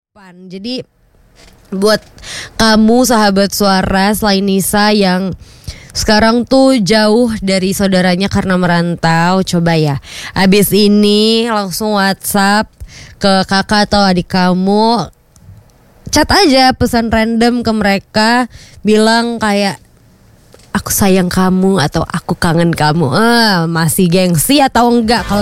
Jadi buat kamu sahabat suara selain Nisa yang sekarang tuh jauh dari saudaranya karena merantau, coba ya abis ini langsung WhatsApp ke kakak atau adik kamu, chat aja pesan random ke mereka, bilang kayak aku sayang kamu atau aku kangen kamu. Masih gengsi atau enggak? Kalau